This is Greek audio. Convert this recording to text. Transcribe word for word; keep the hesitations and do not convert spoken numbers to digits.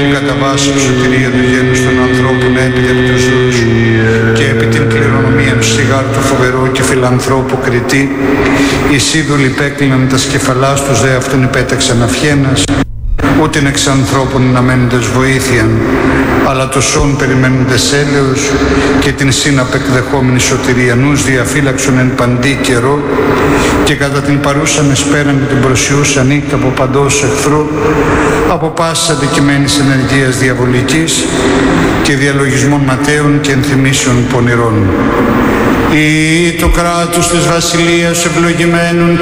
κατά βάση σωτηρία του γένους των ανθρώπων έπειτα επί τους ζώους και επί την κληρονομία του σιγάρου του φοβερού και φιλανθρώπου κριτή, εις είδουλ υπέκλειναν τα σκεφαλάς τους δε αυτόν υπέταξαν αυχένας, ούτιν εξ ανθρώπων αναμένοντες βοήθειαν, αλλά το σών περιμένοντες έλεος και την συναπεκδεχόμενη σωτηριανούς διαφύλαξον εν παντή καιρό και κατά την παρούσαν εσπέραν και την προσιούσαν νύχτα από παντός εχθρού, από πάσης αντικειμένης ενεργείας διαβολικής και διαλογισμών ματαίων και ενθυμίσεων πονηρών. Ή το κράτος της βασιλείας ευλογημένων